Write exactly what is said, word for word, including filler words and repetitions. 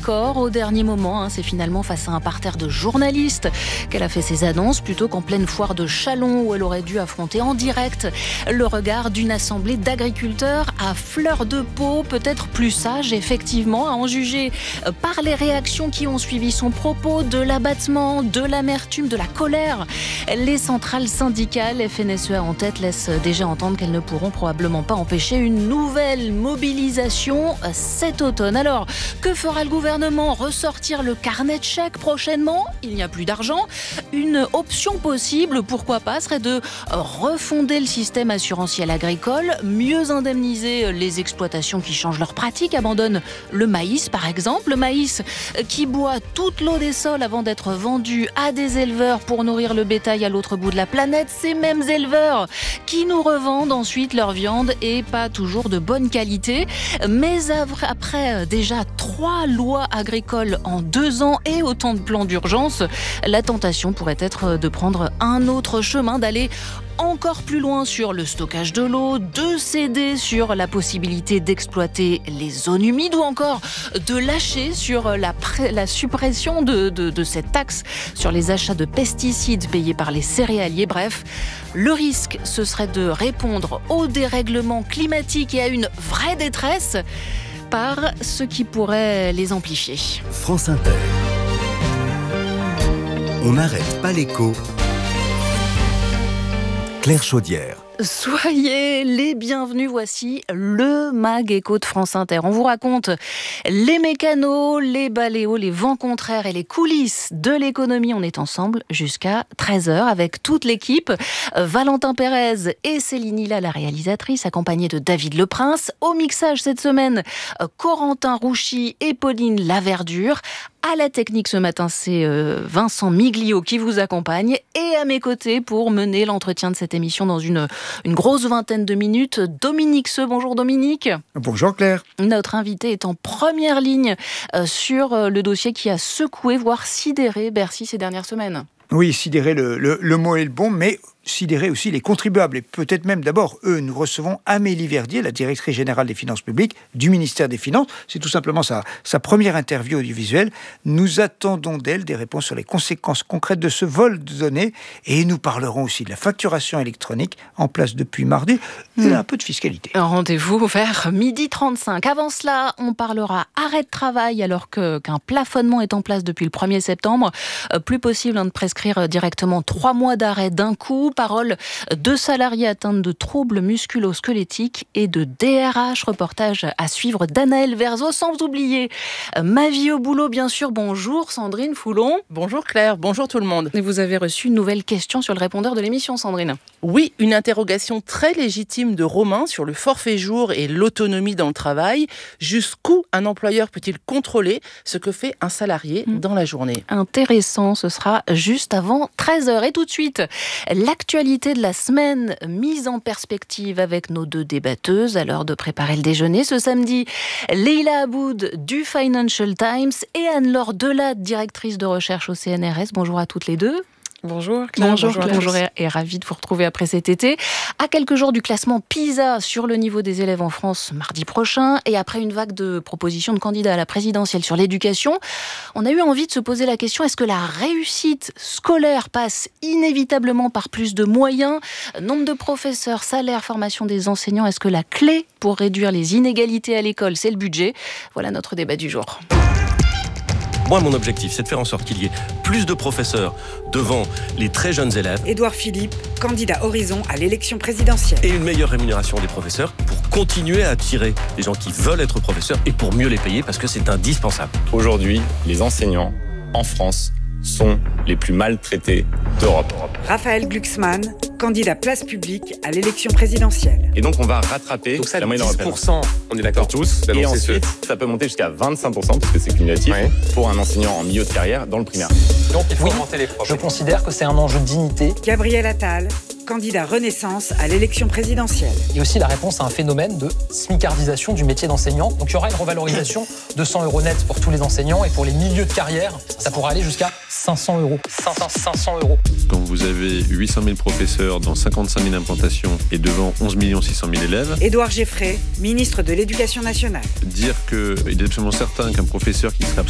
accord au dernier moment. Hein. C'est finalement face à un parterre de journalistes qu'elle a fait ses annonces, plutôt qu'en pleine foire de Châlons où elle aurait dû affronter en direct le regard d'une assemblée d'agriculteurs à fleur de peau, peut-être plus sage effectivement, à en juger par les réactions qui ont suivi son propos, de l'abattement, de l'amertume, de la colère. Les centrales syndicales, F N S E A en tête, laissent déjà entendre qu'elles ne pourront probablement pas empêcher une nouvelle mobilisation cet automne. Alors, que fera le gouvernement ? Ressortir le carnet de chèques prochainement ? Il n'y a plus d'argent. Une option possible, pourquoi pas, serait de refonder le système assurantiel agricole, mieux indemniser les exploitations qui changent leurs pratiques, abandonnent le maïs par exemple, le maïs qui boit toute l'eau des sols avant d'être vendu à des éleveurs pour nourrir le bétail à l'autre bout de la planète, ces mêmes éleveurs qui nous revendent ensuite leur viande et pas toujours de bonne qualité. Mais après déjà trois lois agricoles en deux ans et autant de plans d'urgence, la tentation pourrait être de prendre un autre chemin, d'aller encore plus loin sur le stockage de l'eau, de céder sur la possibilité d'exploiter les zones humides ou encore de lâcher sur la, pré- la suppression de, de, de cette taxe sur les achats de pesticides payés par les céréaliers. Bref, le risque, ce serait de répondre au dérèglement climatique et à une vraie détresse par ce qui pourrait les amplifier. France Inter. On n'arrête pas l'écho. Claire Chaudière. Soyez les bienvenus, voici le Mag Écho de France Inter. On vous raconte les mécanos, les baléos, les vents contraires et les coulisses de l'économie. On est ensemble jusqu'à treize heures avec toute l'équipe. Valentin Pérez et Céline Hilla, la réalisatrice, accompagnée de David Leprince. Au mixage cette semaine, Corentin Rouchy et Pauline Laverdure. À la technique ce matin, c'est Vincent Miglio qui vous accompagne. Et à mes côtés, pour mener l'entretien de cette émission dans une, une grosse vingtaine de minutes, Dominique Seux. Bonjour Dominique. Bonjour Claire. Notre invité est en première ligne sur le dossier qui a secoué, voire sidéré Bercy ces dernières semaines. Oui, sidérer, le, le, le mot est le bon, mais sidérer aussi les contribuables. Et peut-être même d'abord, eux, nous recevons Amélie Verdier, la directrice générale des finances publiques du ministère des Finances. C'est tout simplement sa, sa première interview audiovisuelle. Nous attendons d'elle des réponses sur les conséquences concrètes de ce vol de données. Et nous parlerons aussi de la facturation électronique en place depuis mardi et mmh. un peu de fiscalité. Un rendez-vous vers midi trente-cinq. Avant cela, on parlera arrêt de travail alors que, qu'un plafonnement est en place depuis le premier septembre. Euh, plus possible hein, de prescrire directement trois mois d'arrêt d'un coup. Parole de salariés atteints de troubles musculo-squelettiques et de D R H. Reportage à suivre d'Anaël Verzo, sans oublier Ma vie au boulot, bien sûr. Bonjour Sandrine Foulon. Bonjour Claire, bonjour tout le monde. Et vous avez reçu une nouvelle question sur le répondeur de l'émission, Sandrine. Oui, une interrogation très légitime de Romain sur le forfait jour et l'autonomie dans le travail. Jusqu'où un employeur peut-il contrôler ce que fait un salarié mmh. dans la journée ? Intéressant, ce sera juste avant treize heures. Et tout de suite, l'actualité de la semaine mise en perspective avec nos deux débatteuses à l'heure de préparer le déjeuner. Ce samedi, Leïla Aboud du Financial Times et Anne-Laure Delade, directrice de recherche au C N R S. Bonjour à toutes les deux. Bonjour Claire. Bonjour, bonjour, Claire. bonjour et, et ravie de vous retrouver après cet été. À quelques jours du classement PISA sur le niveau des élèves en France mardi prochain et après une vague de propositions de candidats à la présidentielle sur l'éducation, on a eu envie de se poser la question, est-ce que la réussite scolaire passe inévitablement par plus de moyens ? Nombre de professeurs, salaire, formation des enseignants, est-ce que la clé pour réduire les inégalités à l'école, c'est le budget ? Voilà notre débat du jour. Moi, mon objectif, c'est de faire en sorte qu'il y ait plus de professeurs devant les très jeunes élèves. Édouard Philippe, candidat Horizon à l'élection présidentielle. Et une meilleure rémunération des professeurs pour continuer à attirer des gens qui veulent être professeurs et pour mieux les payer parce que c'est indispensable. Aujourd'hui, les enseignants en France sont les plus maltraités d'Europe. Raphaël Glucksmann, candidat Place Publique à l'élection présidentielle. Et donc on va rattraper donc ça, la moyenne européenne. dix pour cent, on est d'accord tous. Et ensuite, ce... ça peut monter jusqu'à vingt-cinq pour cent, parce que c'est cumulatif, ouais. pour un enseignant en milieu de carrière dans le primaire. Donc il faut oui, augmenter les profs. Je considère que c'est un enjeu de dignité. Gabriel Attal, candidat Renaissance à l'élection présidentielle. Et aussi la réponse à un phénomène de smicardisation du métier d'enseignant. Donc il y aura une revalorisation de cent euros net pour tous les enseignants et pour les milieux de carrière, ça pourra aller jusqu'à cinq cents euros. cinq cents euros. Quand vous avez huit cent mille professeurs dans cinquante-cinq mille implantations et devant onze millions six cent mille élèves... Édouard Geffray, ministre de l'Éducation nationale. Dire qu'il est absolument certain qu'un professeur qui serait absent